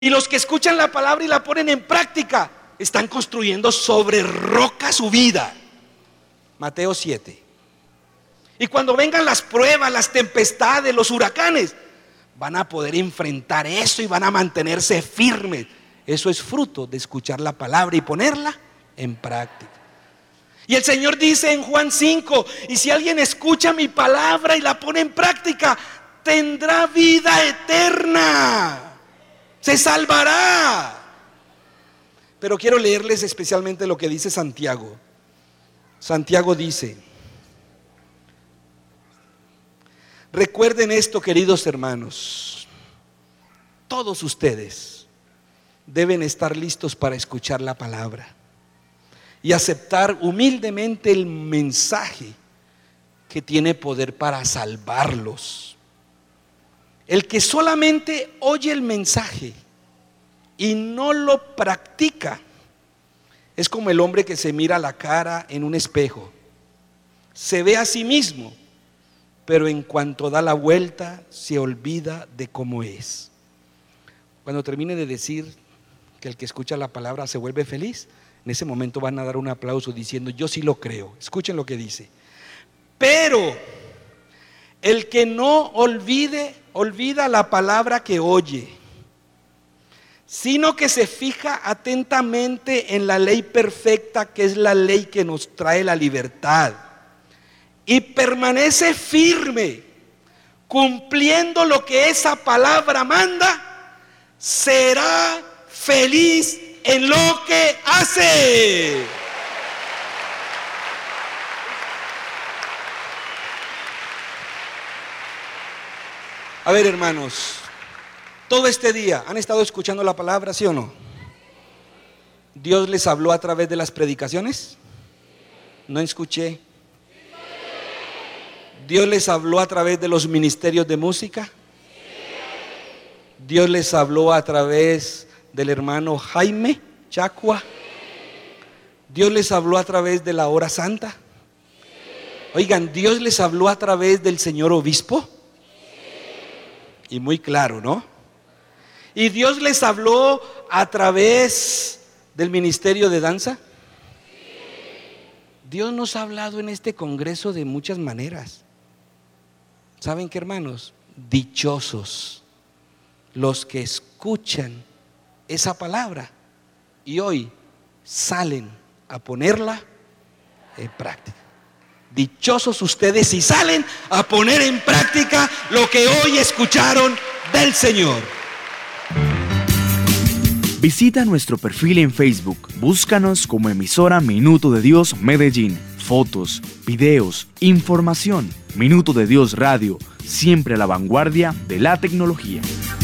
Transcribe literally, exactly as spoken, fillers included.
Y los que escuchan la palabra y la ponen en práctica, están construyendo sobre roca su vida. Mateo siete. Y cuando vengan las pruebas, las tempestades, los huracanes, van a poder enfrentar eso y van a mantenerse firmes. Eso es fruto de escuchar la palabra y ponerla en práctica. Y el Señor dice en Juan cinco, y si alguien escucha mi palabra y la pone en práctica, tendrá vida eterna. Se salvará. Pero quiero leerles especialmente lo que dice Santiago. Santiago dice: recuerden esto, queridos hermanos, todos ustedes deben estar listos para escuchar la palabra y aceptar humildemente el mensaje que tiene poder para salvarlos. El que solamente oye el mensaje y no lo practica es como el hombre que se mira la cara en un espejo. Se ve a sí mismo, pero en cuanto da la vuelta se olvida de cómo es. Cuando termine de decir que el que escucha la palabra se vuelve feliz, en ese momento van a dar un aplauso diciendo: yo sí lo creo. Escuchen lo que dice. Pero el que no olvide, olvida la palabra que oye, sino que se fija atentamente en la ley perfecta, que es la ley que nos trae la libertad, y permanece firme, cumpliendo lo que esa palabra manda, será feliz en lo que hace. A ver, hermanos, todo este día ¿han estado escuchando la palabra, sí o no? ¿Dios les habló a través de las predicaciones? No escuché. ¿Dios les habló a través de los ministerios de música? ¿Dios les habló a través del hermano Jaime Chacua? ¿Dios les habló a través de la hora santa? Oigan, ¿Dios les habló a través del señor obispo? Y muy claro, ¿no? ¿Y Dios les habló a través del ministerio de danza? Dios nos ha hablado en este congreso de muchas maneras. ¿Saben qué, hermanos? Dichosos los que escuchan esa palabra y hoy salen a ponerla en práctica. Dichosos ustedes si salen a poner en práctica lo que hoy escucharon del Señor. Visita nuestro perfil en Facebook. Búscanos como emisora Minuto de Dios Medellín. Fotos, videos, información. Minuto de Dios Radio, siempre a la vanguardia de la tecnología.